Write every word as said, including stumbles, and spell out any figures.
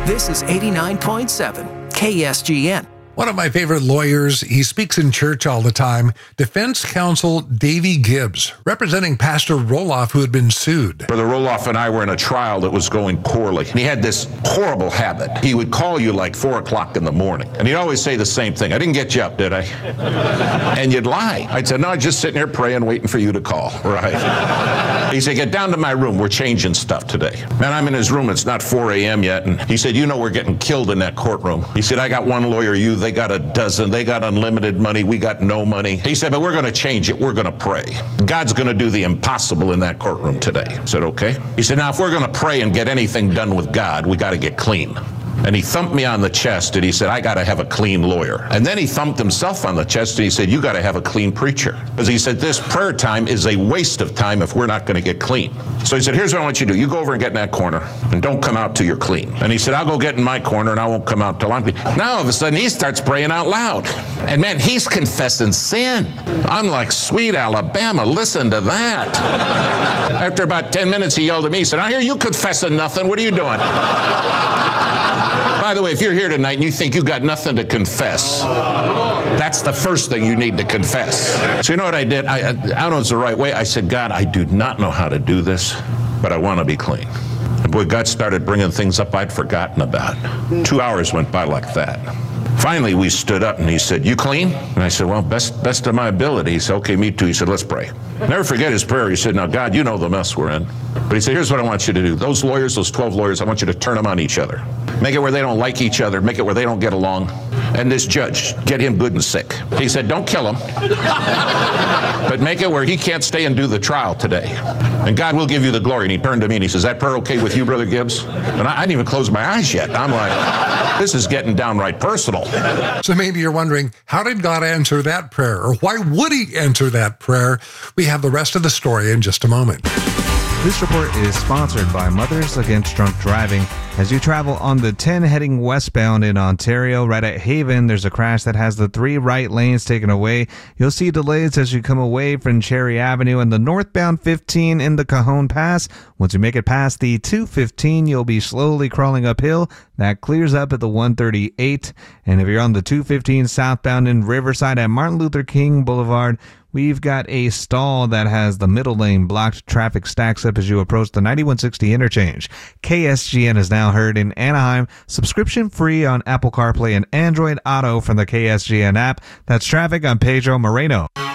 This is eighty-nine point seven K S G N. One of my favorite lawyers, he speaks in church all the time, defense counsel Davey Gibbs, representing Pastor Roloff, who had been sued. Brother Roloff and I were in a trial that was going poorly. He had this horrible habit. He would call you like four o'clock in the morning, and he'd always say the same thing. I didn't get you up, did I? And you'd lie. I'd say, no, I'm just sitting here praying, waiting for you to call. Right. He said, get down to my room. We're changing stuff today. Man, I'm in his room. It's not four a.m. yet. And he said, you know we're getting killed in that courtroom. He said, I got one lawyer, you, they got a dozen. They got unlimited money. We got no money. He said, but we're going to change it. We're going to pray. God's going to do the impossible in that courtroom today. I said, okay. He said, now, if we're going to pray and get anything done with God, we got to get clean. And he thumped me on the chest and he said, I got to have a clean lawyer. And then he thumped himself on the chest and he said, you got to have a clean preacher. Because he said, this prayer time is a waste of time if we're not going to get clean. So he said, here's what I want you to do. You go over and get in that corner and don't come out till you're clean. And he said, I'll go get in my corner and I won't come out till I'm clean. Now all of a sudden he starts praying out loud. And man, he's confessing sin. I'm like, sweet Alabama, listen to that. After about ten minutes, he yelled at me. He said, I hear you confessing nothing. What are you doing? By the way, if you're here tonight and you think you got nothing to confess, that's the first thing you need to confess. So you know what I did? I, I, I don't know if it's the right way. I said, God, I do not know how to do this, but I want to be clean. And boy, God started bringing things up I'd forgotten about. Two hours went by like that. Finally, we stood up and he said, you clean? And I said, well, best best of my ability. He said, okay, me too. He said, let's pray. Never forget his prayer. He said, now, God, you know the mess we're in. But he said, here's what I want you to do. Those lawyers, those twelve lawyers, I want you to turn them on each other. Make it where they don't like each other. Make it where they don't get along. And this judge, get him good and sick. He said, don't kill him. But make it where he can't stay and do the trial today. And God will give you the glory. And he turned to me and he says, is that prayer okay with you, Brother Gibbs? And I, I didn't even close my eyes yet. I'm like, this is getting downright personal. So maybe you're wondering, how did God answer that prayer? Or why would he answer that prayer? We have the rest of the story in just a moment. This report is sponsored by Mothers Against Drunk Driving. As you travel on the ten heading westbound in Ontario, right at Haven, there's a crash that has the three right lanes taken away. You'll see delays as you come away from Cherry Avenue and the northbound fifteen in the Cajon Pass. Once you make it past the two fifteen, you'll be slowly crawling uphill. That clears up at the one thirty-eight. And if you're on the two fifteen southbound in Riverside at Martin Luther King Boulevard, we've got a stall that has the middle lane blocked. Traffic stacks up as you approach the ninety-one sixty interchange. K S G N is now heard in Anaheim. Subscription free on Apple CarPlay and Android Auto from the K S G N app. That's traffic on Pedro Moreno.